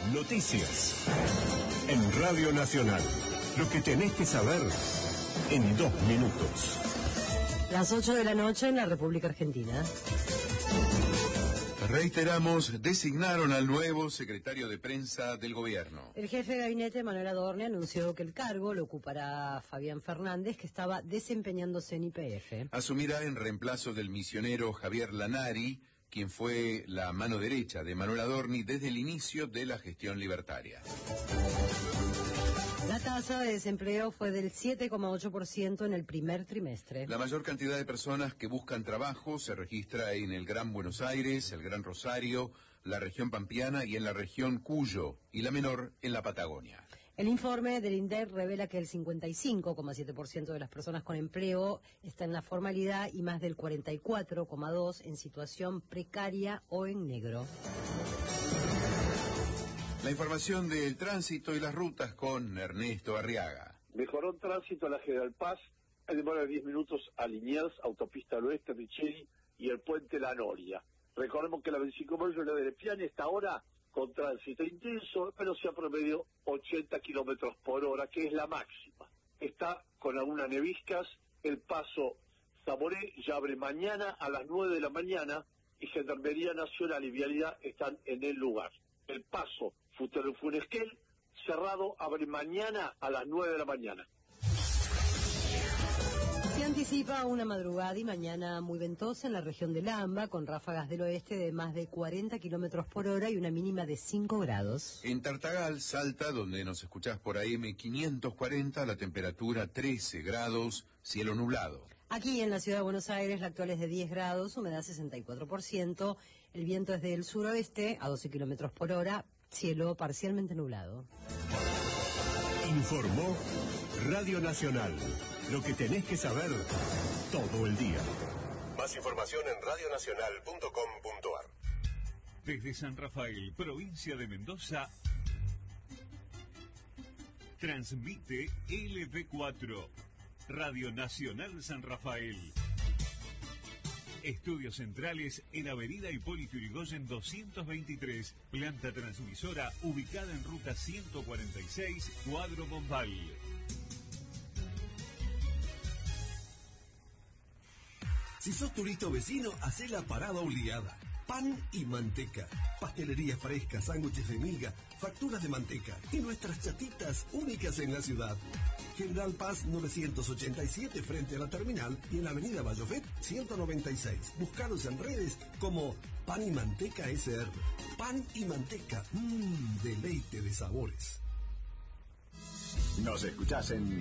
Noticias. En Radio Nacional. Lo que tenés que saber en 2 minutos. Las 8 de la noche en la República Argentina. Reiteramos, designaron al nuevo secretario de prensa del gobierno. El jefe de gabinete, Manuel Adorni, anunció que el cargo lo ocupará Fabián Fernández, que estaba desempeñándose en YPF. Asumirá en reemplazo del misionero Javier Lanari, quien fue la mano derecha de Manuel Adorni desde el inicio de la gestión libertaria. La tasa de desempleo fue del 7,8% en el primer trimestre. La mayor cantidad de personas que buscan trabajo se registra en el Gran Buenos Aires, el Gran Rosario, la región pampeana y en la región Cuyo, y la menor en la Patagonia. El informe del INDEC revela que el 55,7% de las personas con empleo está en la formalidad y más del 44,2% en situación precaria o en negro. La información del tránsito y las rutas con Ernesto Arriaga. Mejoró el tránsito a la General Paz, hay demora de 10 minutos a Liniers, Autopista al Oeste, Micheli y el Puente La Noria. Recordemos que la 25 de mayo de Lepiane está ahora con tránsito intenso, pero se ha promedio 80 kilómetros por hora, que es la máxima. Está con algunas neviscas, el paso Zamoré ya abre mañana a las 9 de la mañana y Gendarmería Nacional y Vialidad están en el lugar. El paso Funesquel, cerrado, abre mañana a las 9 de la mañana. Se anticipa una madrugada y mañana muy ventosa en la región de Lamba, con ráfagas del oeste de más de 40 kilómetros por hora y una mínima de 5 grados. En Tartagal, Salta, donde nos escuchás por AM 540, la temperatura 13 grados, cielo nublado. Aquí en la ciudad de Buenos Aires la actual es de 10 grados, humedad 64%, el viento es del suroeste a 12 kilómetros por hora, cielo parcialmente nublado. Informó Radio Nacional. Lo que tenés que saber todo el día. Más información en radionacional.com.ar. Desde San Rafael, provincia de Mendoza, transmite LV4, Radio Nacional San Rafael. Estudios centrales en Avenida Hipólito Yrigoyen 223, planta transmisora ubicada en ruta 146, Cuadro Bombal. Si sos turista o vecino, hacé la parada obligada. Pan y manteca, pastelería fresca, sándwiches de miga, facturas de manteca y nuestras chatitas únicas en la ciudad. General Paz 987 frente a la terminal y en la avenida Bayofet 196. Búscanos en redes como Pan y Manteca SR. Pan y manteca, deleite de sabores. Nos escuchás en